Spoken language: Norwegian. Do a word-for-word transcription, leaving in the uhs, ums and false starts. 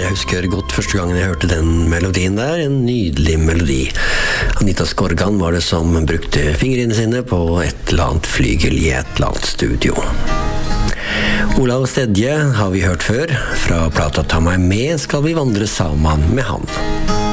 Jeg husker godt første gangen jeg hørte den melodien der, en nydelig melodi. Anita Skorgan var det som brukte fingrene sine på et eller annet flygel i et eller annet studio. Olav Stedje har vi hørt før. Fra plata Ta meg med skal vi vandre sammen med han.